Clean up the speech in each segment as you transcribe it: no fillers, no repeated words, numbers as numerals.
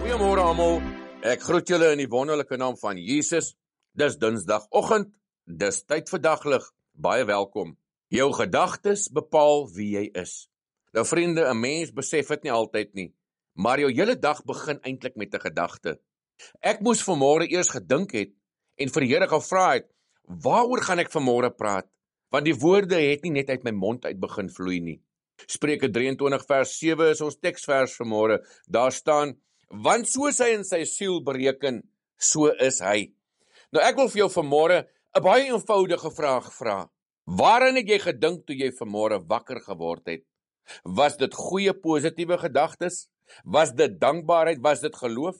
Goeiemôre almal, ek groet julle in die wonderlike naam van Jesus. Dis Dinsdagoggend, dis tyd vir daglig, baie welkom. Jou gedagtes bepaal wie jy is. Nou vriende, 'n mens besef dit nie altyd nie, maar jou hele dag begin eintlik met 'n gedagte. Ek moes vanmôre eers gedink het en vir die Here gevra het, waaroor gaan ek vanmôre praat? Want die woorde het nie net uit my mond uit begin vloei nie. Spreuke 23 vers 7 is ons teksvers vanmôre. Daar staan, want soos hy in sy siel bereken, so is hy. Nou ek wil vir jou vanmôre 'n baie eenvoudige vraag vra. Waaraan het jy gedink toe jy vanmôre wakker geword het? Was dit goeie positiewe gedagtes? Was dit dankbaarheid? Was dit geloof?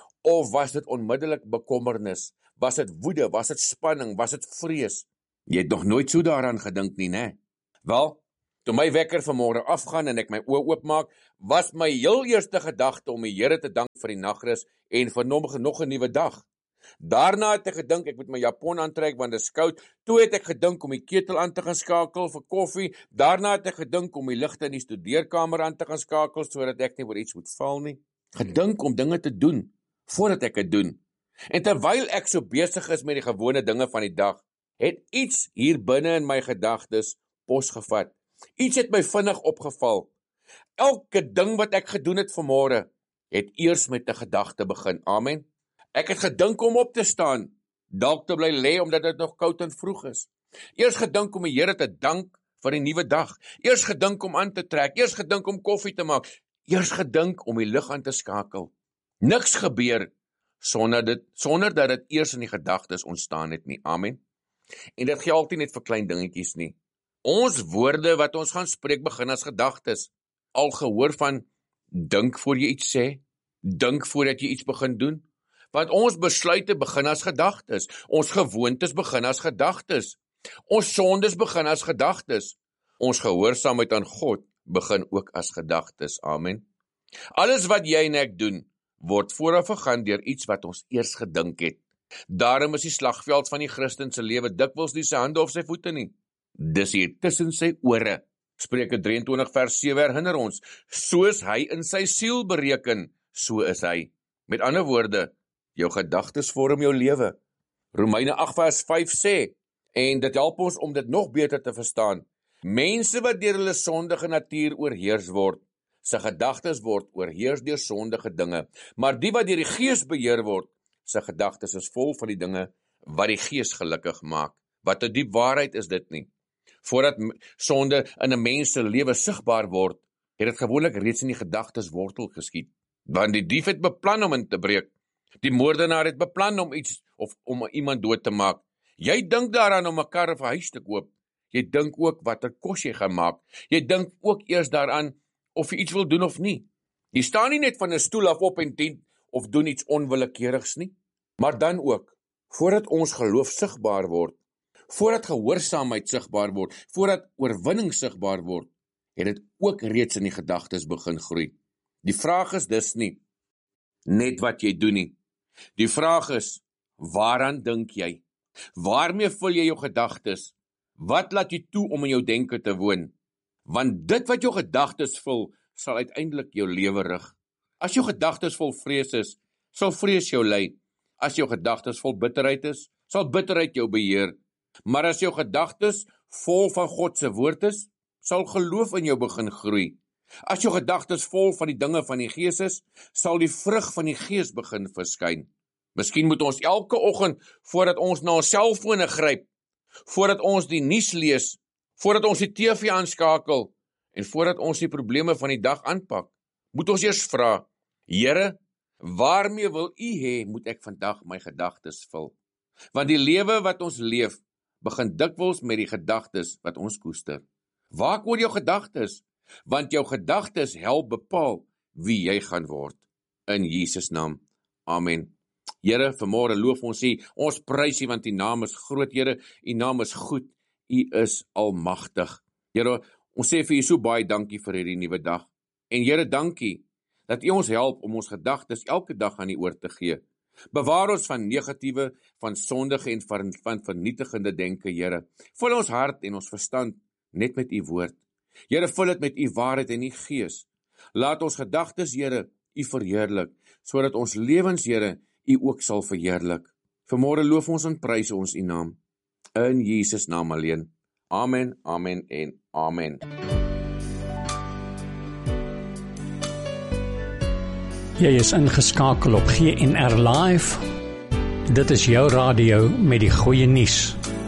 Of was dit onmiddellik bekommernis? Was dit woede? Was dit spanning? Was dit vrees? Jy het nog nooit so daaraan gedink nie, né? Wel, toe my wekker vanmôre afgaan en ek my oë oopmaak, was my heel eerste gedagte om die Here te dank vir die nagrus en vir nog 'n nuwe dag. Daarna het ek gedink ek moet my japon aantrek want dit is koud. Toe het ek gedink om die ketel aan te gaan skakel vir koffie. Daarna het ek gedink om die ligte in die studeerkamer aan te gaan skakel sodat ek nie oor iets moet val nie. Gedink om dinge te doen voordat ek dit doen. En terwyl ek so besig is met die gewone dinge van die dag, het iets hier binne in my gedagtes pos gevat. Iets het my vinnig opgeval. Elke ding wat ek gedoen het vanmôre, het eers met 'n gedagte begin. Amen. Ek het gedink om op te staan, dalk te bly lê omdat dit nog koud en vroeg is. Eers gedink om die Here te dank vir 'n nuwe dag. Eers gedink om aan te trek. Eers gedink om koffie te maak. Eers gedink om die lig aan te skakel. Niks gebeur sonder dat dit eers in die gedagtes ontstaan het nie. Amen. En dit geld altyd net vir klein dingetjies nie. Ons woorde wat ons gaan spreek begin as gedagtes. Al gehoor van dink voor jy iets sê, dink voordat jy iets begin doen. Want ons besluite begin as gedagtes. Ons gewoontes begin as gedagtes. Ons sondes begin as gedagtes. Ons gehoorsaamheid aan God begin ook as gedagtes. Amen. Alles wat jy en ek doen, word vooraf gegaan deur iets wat ons eers gedink het. Daarom is die slagveld van die Christen se lewe dikwels nie sy hande of sy voete nie. Dis hier tussen sy ore. Spreuke 23 vers 7 herinner ons, soos hy in sy siel bereken, so is hy. Met ander woorde, jou gedagtes vorm jou lewe. Romeine 8 vers 5 sê, en dit help ons om dit nog beter te verstaan, mense wat deur hulle sondige natuur oorheers word, sy gedagtes word oorheers deur sondige dinge, maar die wat deur die Gees beheer word, sy gedagtes is vol van die dinge wat die Gees gelukkig maak. Wat 'n diep waarheid is dit nie? Voordat sonde in 'n mens se lewe sigbaar word, het dit gewoonlik reeds in die gedagtes wortel geskiet. Want die dief het beplan om in te breek. Die moordenaar het beplan om iets of om iemand dood te maak. Jy dink daaraan om 'n kar of 'n huis te koop. Jy dink ook watter kos jy gaan maak. Jy dink ook eers daaraan of jy iets wil doen of nie. Jy staan nie net van 'n stoel af op en dien of doen iets onwillekeurigs nie. Maar dan ook, voordat ons geloof sigbaar word, voordat gehoorsaamheid sigbaar word, voordat oorwinning sigbaar word, het dit ook reeds in die gedagtes begin groei. Die vraag is dus nie net wat jy doen nie. Die vraag is, waaraan dink jy? Waarmee vul jy jou gedagtes? Wat laat jy toe om in jou denke te woon? Want dit wat jou gedagtes vul, sal uiteindelik jou lewe rig. As jou gedagtes vol vrees is, sal vrees jou lei. As jou gedagtes vol bitterheid is, sal bitterheid jou beheer. Maar as jou gedagtes vol van God se woord is, sal geloof in jou begin groei. As jou gedagtes vol van die dinge van die Gees is, sal die vrug van die Gees begin verskyn. Miskien moet ons elke oggend, voordat ons na ons selfone gryp, voordat ons die nuus lees, voordat ons die TV aanskakel, en voordat ons die probleme van die dag aanpak, moet ons eers vra, Here, waarmee wil U hê moet ek vandag my gedagtes vul? Want die lewe wat ons leef, begin dikwels met die gedagtes wat ons koester. Waak oor jou gedagtes, want jou gedagtes help bepaal wie jy gaan word. In Jesus naam. Amen. Here, vanmôre loof ons U, ons prys U want U naam is groot, Here, U naam is goed, U is almagtig. Here, ons sê vir U so baie dankie vir hierdie nuwe dag. En Here, dankie dat U ons help om ons gedagtes elke dag aan U oor te gee. Bewaar ons van negatiewe, van sondige en van vernietigende denke, Here. Vul ons hart en ons verstand net met U woord. Here, vul dit met U waarheid en U Gees. Laat ons gedagtes, Here, U verheerlik, sodat ons lewens, Here, U ook sal verheerlik. Vanmôre loof ons en prys ons U naam. In Jesus naam alleen. Amen, amen en amen. Jy is ingeskakel op GNR Live. Dit is jou radio met die goeie nuus.